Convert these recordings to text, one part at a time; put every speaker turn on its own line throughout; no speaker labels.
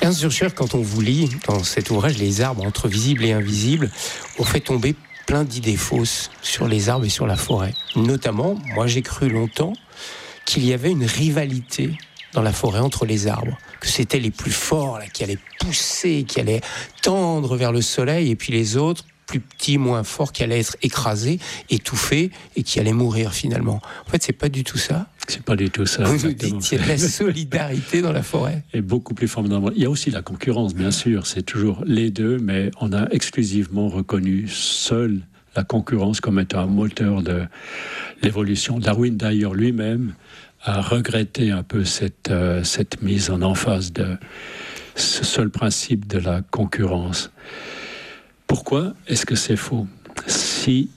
Ernst Zürcher, quand on vous lit dans cet ouvrage, Les arbres entre visibles et invisibles, on fait tomber plein d'idées fausses sur les arbres et sur la forêt. Notamment, moi j'ai cru longtemps qu'il y avait une rivalité dans la forêt entre les arbres, que c'était les plus forts là, qui allaient pousser, qui allaient tendre vers le soleil, et puis les autres, plus petits, moins forts, qui allaient être écrasés, étouffés, et qui allaient mourir finalement. En fait, c'est pas du tout ça.
C'est pas du tout ça.
Vous nous dites qu'il y a de la solidarité dans la forêt.
Et beaucoup plus formidable. Il y a aussi la concurrence, bien sûr, c'est toujours les deux, mais on a exclusivement reconnu seule la concurrence comme étant un moteur de l'évolution. Darwin, d'ailleurs, lui-même, a regretté un peu cette mise en emphase de ce seul principe de la concurrence. Pourquoi est-ce que c'est faux ? Si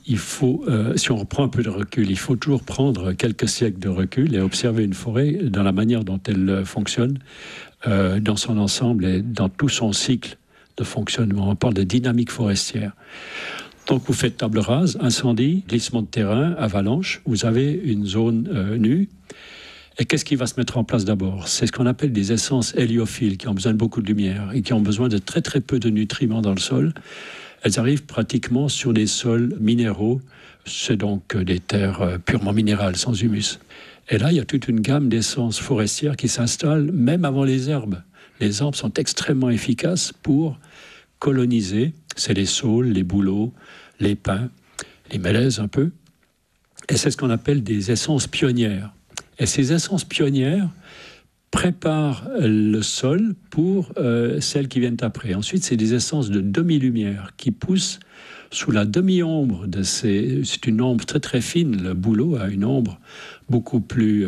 on reprend un peu de recul, il faut toujours prendre quelques siècles de recul et observer une forêt dans la manière dont elle fonctionne, dans son ensemble et dans tout son cycle de fonctionnement. On parle de dynamique forestière. Donc vous faites table rase, incendie, glissement de terrain, avalanche, vous avez une zone nue. Et qu'est-ce qui va se mettre en place d'abord ? C'est ce qu'on appelle des essences héliophiles qui ont besoin de beaucoup de lumière et qui ont besoin de très très peu de nutriments dans le sol. Elles arrivent pratiquement sur des sols minéraux, c'est donc des terres purement minérales, sans humus. Et là, il y a toute une gamme d'essences forestières qui s'installent même avant les herbes. Les arbres sont extrêmement efficaces pour coloniser. C'est les saules, les bouleaux, les pins, les mélèzes un peu. Et c'est ce qu'on appelle des essences pionnières. Et ces essences pionnières préparent le sol pour celles qui viennent après. Ensuite, c'est des essences de demi-lumière qui poussent sous la demi-ombre de ces... C'est une ombre très très fine. Le bouleau a une ombre beaucoup plus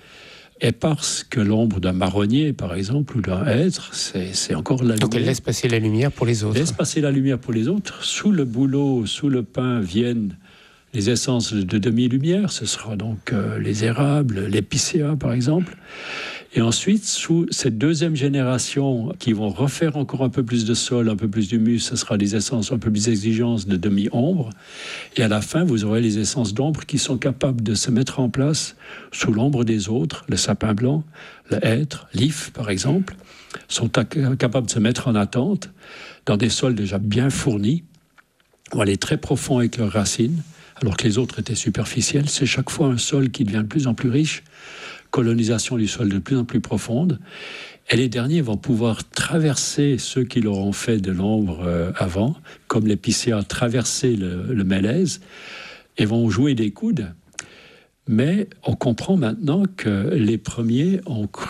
éparse que l'ombre d'un marronnier, par exemple, ou d'un hêtre. C'est encore la lumière.
Donc elle laisse passer la lumière pour les autres.
Laisse passer la lumière pour les autres. Sous le bouleau, sous le pin viennent les essences de demi-lumière. Ce sera donc les érables, l'épicéa, par exemple. Et ensuite, sous cette deuxième génération qui vont refaire encore un peu plus de sol, un peu plus d'humus, ce sera des essences un peu plus exigeantes de demi-ombre. Et à la fin, vous aurez les essences d'ombre qui sont capables de se mettre en place sous l'ombre des autres. Le sapin blanc, le hêtre, l'if, par exemple, sont capables de se mettre en attente dans des sols déjà bien fournis, vont aller très profond avec leurs racines, alors que les autres étaient superficiels. C'est chaque fois un sol qui devient de plus en plus riche, colonisation du sol de plus en plus profonde, et les derniers vont pouvoir traverser ceux qui l'auront fait de l'ombre avant, comme l'épicéa traverser le mélèze, et vont jouer des coudes. Mais on comprend maintenant que les premiers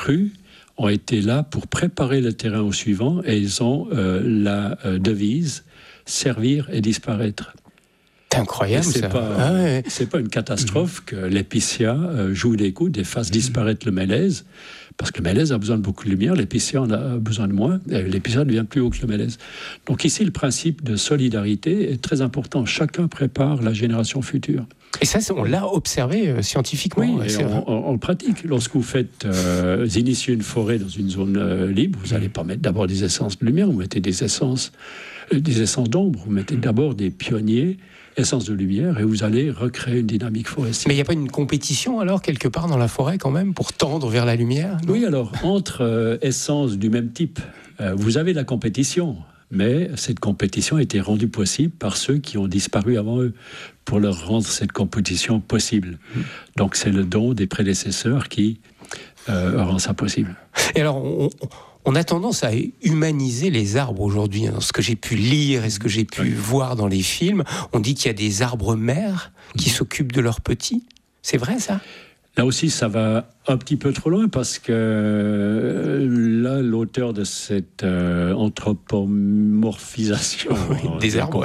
ont été là pour préparer le terrain au suivant, et ils ont la devise « servir et disparaître ».
C'est incroyable,
C'est pas une catastrophe que l'épicéa joue des coudes et fasse disparaître le mélèze, parce que le mélèze a besoin de beaucoup de lumière, l'épicéa en a besoin de moins, et l'épicéa devient plus haut que le mélèze. Donc ici, le principe de solidarité est très important. Chacun prépare la génération future.
Et ça, on l'a observé scientifiquement.
Oui, on le pratique. Lorsque vous faites initier une forêt dans une zone libre, vous n'allez pas mettre d'abord des essences de lumière, vous mettez des essences d'ombre, vous mettez d'abord des pionniers, essence de lumière, et vous allez recréer une dynamique forestière.
Mais il n'y a pas une compétition alors quelque part dans la forêt quand même pour tendre vers la lumière, non ?
Oui, alors entre essences du même type, vous avez la compétition, mais cette compétition a été rendue possible par ceux qui ont disparu avant eux, pour leur rendre cette compétition possible. Donc c'est le don des prédécesseurs qui rend ça possible.
Et alors on a tendance à humaniser les arbres aujourd'hui. Dans ce que j'ai pu lire et ce que j'ai pu voir dans les films, on dit qu'il y a des arbres mères qui s'occupent de leurs petits. C'est vrai, ça ?
Là aussi, ça va un petit peu trop loin, parce que là, l'auteur de cette anthropomorphisation
des arbres,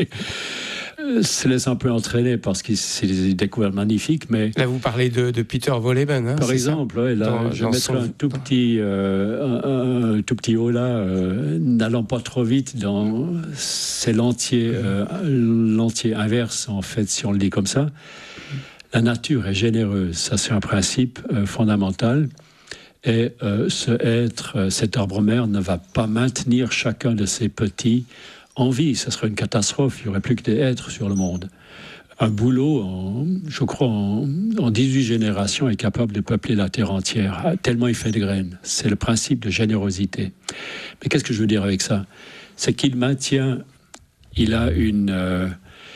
se laisse un peu entraîner, parce que c'est des découvertes magnifiques. Mais
là, vous parlez de Peter Wolleben,
par exemple. Là, je mettrai un tout petit holà, n'allant pas trop vite c'est l'entier inverse, en fait, si on le dit comme ça. La nature est généreuse, ça c'est un principe fondamental. Et cet arbre-mère ne va pas maintenir chacun de ses petits en vie. Ça serait une catastrophe, il n'y aurait plus que des êtres sur le monde. un bouleau, je crois, en 18 générations est capable de peupler la terre entière, tellement il fait de graines. C'est le principe de générosité. Mais qu'est-ce que je veux dire avec ça? C'est qu'il maintient, il a une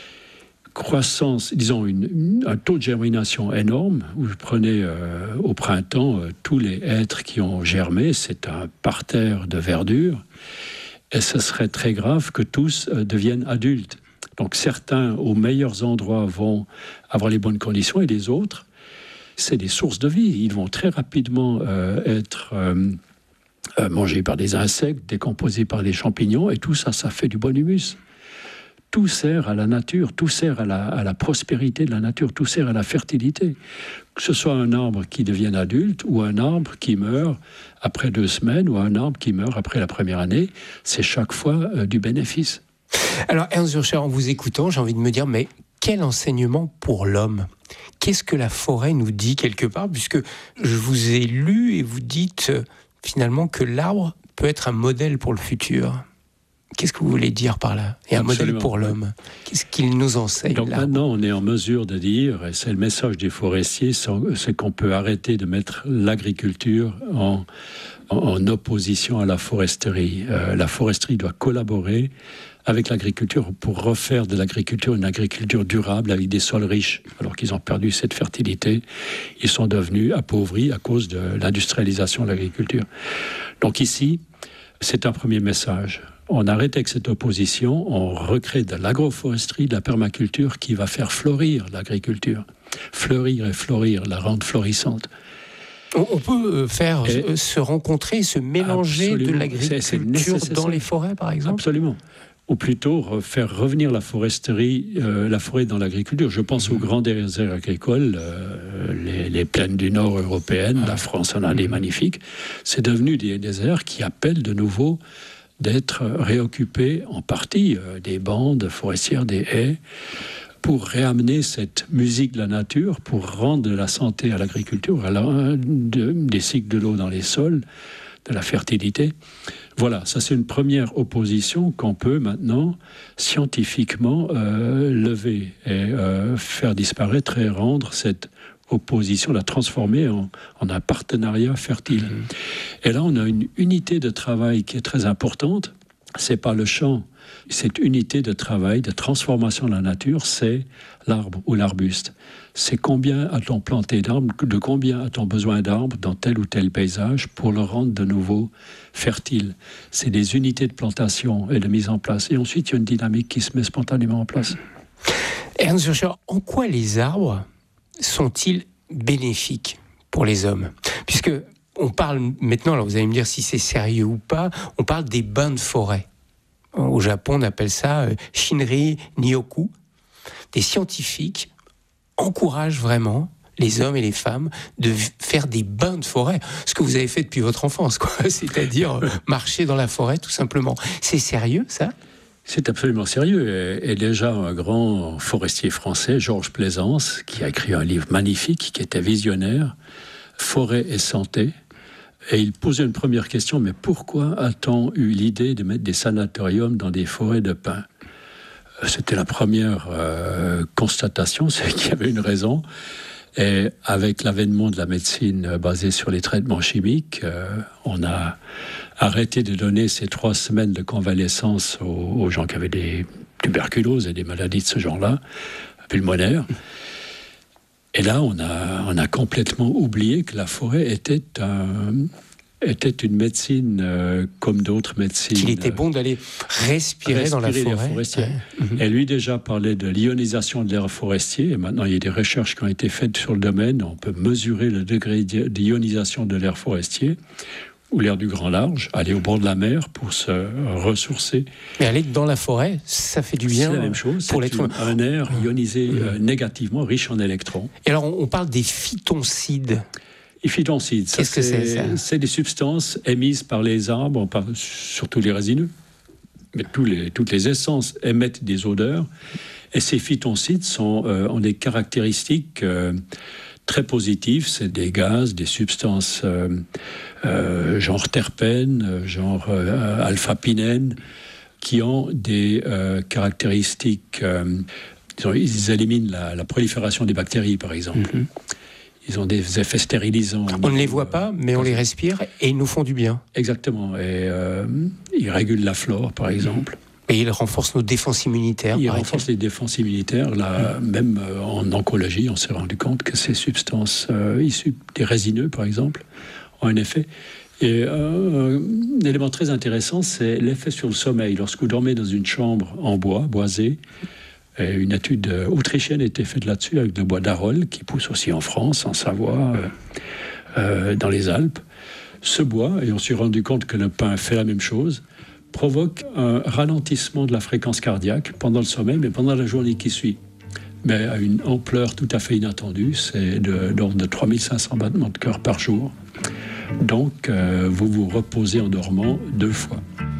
croissance, disons, un taux de germination énorme. Vous prenez au printemps tous les hêtres qui ont germé, c'est un parterre de verdure, et ce serait très grave que tous deviennent adultes. Donc certains, aux meilleurs endroits, vont avoir les bonnes conditions, et les autres, c'est des sources de vie. Ils vont très rapidement être mangés par des insectes, décomposés par des champignons, et tout ça, ça fait du bon humus. Tout sert à la nature, tout sert à la prospérité de la nature, tout sert à la fertilité. Que ce soit un arbre qui devienne adulte ou un arbre qui meurt après 2 semaines ou un arbre qui meurt après la première année, c'est chaque fois du bénéfice.
Alors Ernst Zürcher, en vous écoutant, j'ai envie de me dire, mais quel enseignement pour l'homme? Qu'est-ce que la forêt nous dit quelque part? Puisque je vous ai lu et vous dites finalement que l'arbre peut être un modèle pour le futur. Qu'est-ce que vous voulez dire par là? Et un modèle pour l'homme. Qu'est-ce qu'il nous enseigne?
Donc
l'arbre?
maintenant, on est en mesure de dire, et c'est le message des forestiers, c'est qu'on peut arrêter de mettre l'agriculture en opposition à la foresterie. La foresterie doit collaborer avec l'agriculture pour refaire de l'agriculture une agriculture durable avec des sols riches. Alors qu'ils ont perdu cette fertilité, ils sont devenus appauvris à cause de l'industrialisation de l'agriculture. Donc ici, c'est un premier message. On arrête avec cette opposition, on recrée de l'agroforesterie, de la permaculture qui va faire fleurir l'agriculture. Fleurir et florir, la rendre florissante.
On peut faire se rencontrer, se mélanger de l'agriculture dans les forêts, par exemple?
Absolument. Ou plutôt faire revenir la forêt dans l'agriculture. Je pense aux grands déserts agricoles, les plaines du nord européennes, la France en a des magnifiques. C'est devenu des déserts qui appellent de nouveau d'être réoccupés en partie des bandes forestières, des haies, pour réamener cette musique de la nature, pour rendre de la santé à l'agriculture, des cycles de l'eau dans les sols, de la fertilité. Voilà, ça c'est une première opposition qu'on peut maintenant scientifiquement lever et faire disparaître et rendre cette opposition, la transformer en un partenariat fertile. Et là, on a une unité de travail qui est très importante. C'est pas le champ. Cette unité de travail, de transformation de la nature, c'est l'arbre ou l'arbuste. C'est combien a-t-on planté d'arbres, de combien a-t-on besoin d'arbres dans tel ou tel paysage pour le rendre de nouveau fertile. C'est des unités de plantation et de mise en place. Et ensuite, il y a une dynamique qui se met spontanément en place.
Ernst Zürcher, en quoi les arbres sont-ils bénéfiques pour les hommes? Puisque on parle maintenant, alors vous allez me dire si c'est sérieux ou pas, on parle des bains de forêt. Au Japon, on appelle ça Shinri Nyoku. Des scientifiques encouragent vraiment les hommes et les femmes de faire des bains de forêt. Ce que vous avez fait depuis votre enfance, quoi. C'est-à-dire marcher dans la forêt, tout simplement. C'est sérieux, ça ?
C'est absolument sérieux. Et déjà, un grand forestier français, Georges Plaisance, qui a écrit un livre magnifique, qui était visionnaire, Forêt et santé. Et il posait une première question, mais pourquoi a-t-on eu l'idée de mettre des sanatoriums dans des forêts de pins ? C'était la première constatation, c'est qu'il y avait une raison. Et avec l'avènement de la médecine basée sur les traitements chimiques, on a arrêté de donner ces 3 semaines de convalescence aux gens qui avaient des tuberculoses et des maladies de ce genre-là, pulmonaires. Et là, on a complètement oublié que la forêt était une médecine comme d'autres médecines.
Qu'il était bon d'aller respirer dans la forêt.
Et lui déjà parlait de l'ionisation de l'air forestier. Et maintenant, il y a des recherches qui ont été faites sur le domaine. On peut mesurer le degré d'ionisation de l'air forestier ou l'air du grand large, aller au bord de la mer pour se ressourcer.
Mais aller dans la forêt, ça fait du bien.
C'est la même chose,
pour l'être humain.
Un air ionisé négativement, riche en électrons.
Et alors, on parle des phytoncides.
Les phytoncides,
qu'est-ce que c'est ça ?
C'est des substances émises par les arbres, surtout les résineux. Mais toutes les essences émettent des odeurs. Et ces phytoncides ont des caractéristiques très positives. C'est des gaz, des substances genre terpènes, genre alpha-pinène, qui ont des caractéristiques ils éliminent la prolifération des bactéries, par exemple. Ils ont des effets stérilisants.
On ne les voit pas, mais on les respire et ils nous font du bien.
Exactement. Et ils régulent la flore, par exemple.
Et ils renforcent nos défenses immunitaires.
Ils renforcent les défenses immunitaires. Là, même en oncologie, on s'est rendu compte que ces substances issues des résineux, par exemple, ont un effet. Et un élément très intéressant, c'est l'effet sur le sommeil. Lorsque vous dormez dans une chambre en bois, boisée, et une étude autrichienne a été faite là-dessus avec le bois d'Arol, qui pousse aussi en France, en Savoie, dans les Alpes. Ce bois, et on s'est rendu compte que le pin fait la même chose, provoque un ralentissement de la fréquence cardiaque pendant le sommeil, mais pendant la journée qui suit. Mais à une ampleur tout à fait inattendue, c'est de l'ordre de 3500 battements de cœur par jour. Donc, vous vous reposez en dormant 2 fois.